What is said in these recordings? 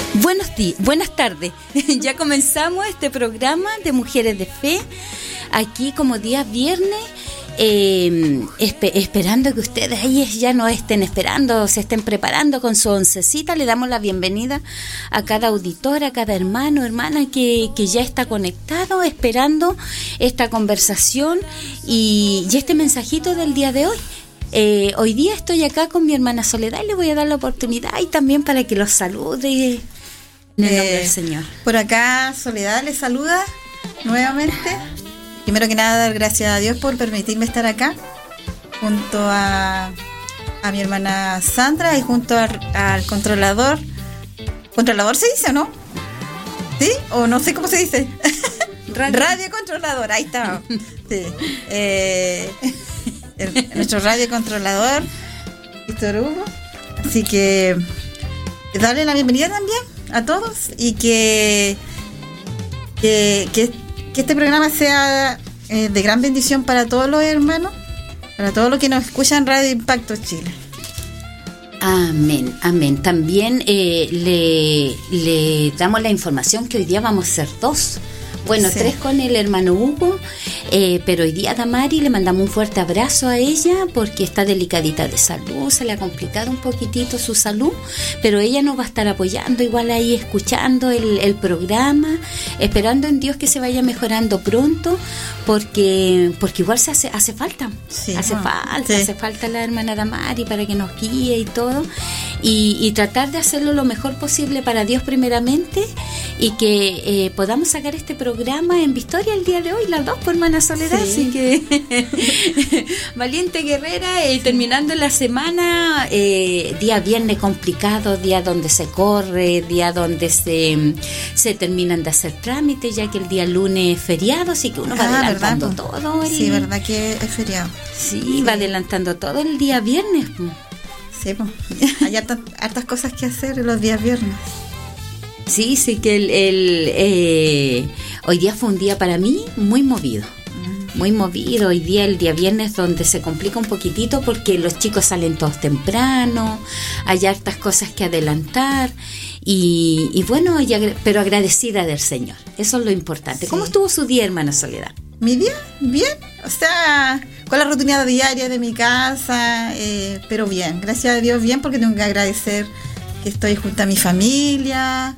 Buenas tardes. Ya comenzamos este programa de Mujeres de Fe, aquí como día viernes, esperando que ustedes ahí ya nos estén esperando, se estén preparando con su oncecita. Le damos la bienvenida a cada auditor, a cada hermano, hermana que ya está conectado, esperando esta conversación y este mensajito del día de hoy. Hoy día estoy acá con mi hermana Soledad y le voy a dar la oportunidad y también para que los salude en el nombre del Señor. Por acá Soledad les saluda nuevamente. Primero que nada, dar gracias a Dios por permitirme estar acá junto a mi hermana Sandra y junto al controlador. ¿Controlador se dice o no? ¿Sí? O no sé cómo se dice. Radio controlador, ahí está. Sí. Nuestro radio controlador, Víctor Hugo. Así que darle la bienvenida también a todos y que este programa sea de gran bendición para todos los hermanos, para todos los que nos escuchan Radio Impacto Chile. Amén, amén. También le damos la información que hoy día vamos a ser 2. Bueno, sí. 3 con el hermano Hugo, pero hoy día a Damari le mandamos un fuerte abrazo a ella porque está delicadita de salud, se le ha complicado un poquitito su salud, pero ella nos va a estar apoyando igual ahí, escuchando el programa, esperando en Dios que se vaya mejorando pronto, porque igual se hace falta, sí, hace falta la hermana Damari para que nos guíe y todo, y tratar de hacerlo lo mejor posible para Dios primeramente, y que podamos sacar este programa en Victoria el día de hoy, las 2 por hermana Soledad, sí. Así que valiente guerrera, terminando la semana, día viernes complicado, día donde se corre, día donde se terminan de hacer trámites, ya que el día lunes es feriado, así que uno va adelantando todo. Sí, verdad que es feriado. Sí, va adelantando todo el día viernes. Sí, pues, hay hartas cosas que hacer los días viernes. Sí, que hoy día fue un día para mí muy movido. Muy movido hoy día, el día viernes, donde se complica un poquitito porque los chicos salen todos temprano, hay hartas cosas que adelantar y bueno, pero agradecida del Señor, eso es lo importante. Sí. ¿Cómo estuvo su día, hermana Soledad? Mi día, bien, o sea, con la rutina diaria de mi casa, pero bien, gracias a Dios bien, porque tengo que agradecer que estoy junto a mi familia,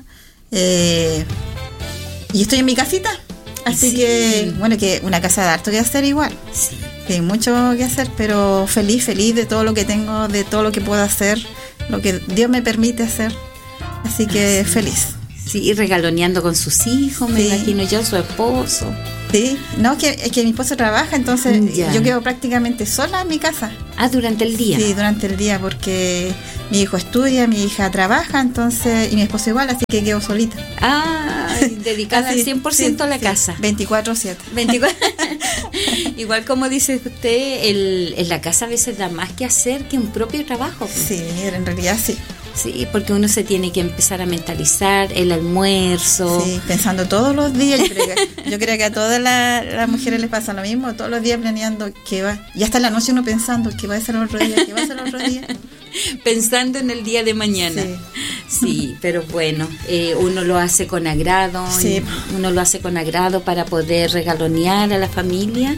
y estoy en mi casita. Así sí. Que, bueno, que una casa de harto que hacer igual. Sí. Que hay mucho que hacer, pero feliz de todo lo que tengo, de todo lo que puedo hacer, lo que Dios me permite hacer. Así que feliz. Sí, y regaloneando con sus hijos, me imagino yo, su esposo. Sí, no, es que mi esposo trabaja, entonces yo quedo prácticamente sola en mi casa. Ah, ¿durante el día? Sí, durante el día, porque mi hijo estudia, mi hija trabaja, entonces, y mi esposo igual, así que quedo solita. Ah, dedicada al 100% a la casa. 24/7. Igual como dice usted, en la casa a veces da más que hacer que un propio trabajo. Sí, en realidad sí. Sí, porque uno se tiene que empezar a mentalizar el almuerzo. Sí, pensando todos los días. Yo creo que a todas las mujeres les pasa lo mismo, todos los días planeando qué va. Y hasta en la noche uno pensando qué va a ser el otro día, Pensando en el día de mañana. Sí, pero bueno, uno lo hace con agrado. Sí. Uno lo hace con agrado para poder regalonear a la familia.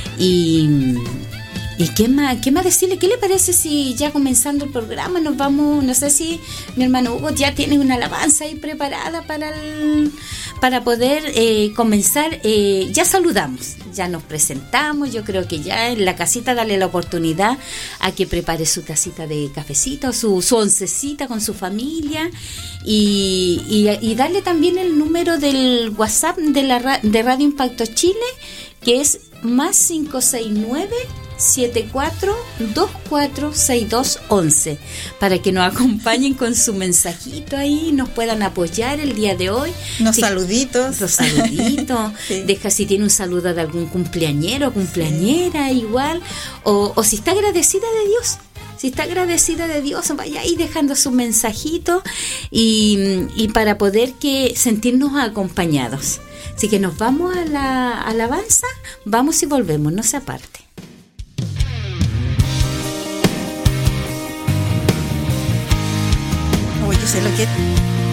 ¿Y qué más decirle? ¿Qué le parece si ya comenzando el programa nos vamos? No sé si mi hermano Hugo ya tiene una alabanza ahí preparada para poder comenzar. Ya saludamos, ya nos presentamos. Yo creo que ya en la casita darle la oportunidad a que prepare su tacita de cafecito, su oncecita con su familia y darle también el número del WhatsApp de Radio Impacto Chile, que es más 569 74246211, para que nos acompañen con su mensajito ahí, nos puedan apoyar el día de hoy. Los saluditos. Sí. Deja si tiene un saludo de algún cumpleañero o cumpleañera, igual, o si está agradecida de Dios. Si está agradecida de Dios, vaya ahí dejando su mensajito y para poder sentirnos acompañados. Así que nos vamos a la alabanza, vamos y volvemos, no se aparte. Yo sé lo que